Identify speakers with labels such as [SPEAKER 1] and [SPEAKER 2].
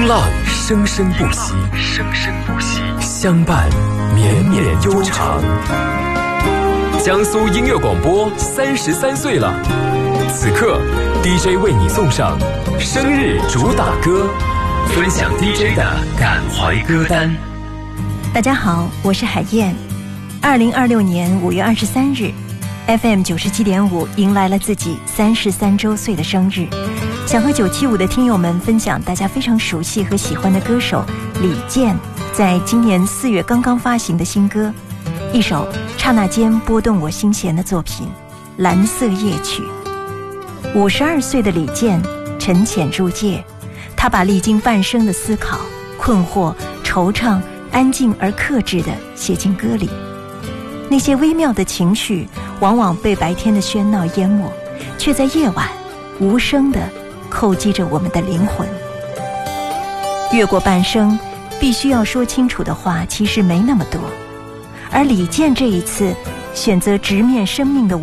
[SPEAKER 1] 风浪生生不息，相伴绵绵悠长。江苏音乐广播33岁了，此刻 DJ 为你送上生日主打歌，分享 DJ 的感怀歌单。
[SPEAKER 2] 大家好，我是海燕。2026年5月23日 FM 97.5迎来了自己33周岁的生日，想和975的听友们分享大家非常熟悉和喜欢的歌手李健在今年4月刚刚发行的新歌，一首刹那间拨动我心弦的作品《蓝色夜曲》。52岁的李健沉潜入界，他把历经半生的思考、困惑、惆怅安静而克制地写进歌里。那些微妙的情绪往往被白天的喧闹淹没，却在夜晚无声地叩击着我们的灵魂。越过半生，必须要说清楚的话其实没那么多，而李健这一次选择直面生命的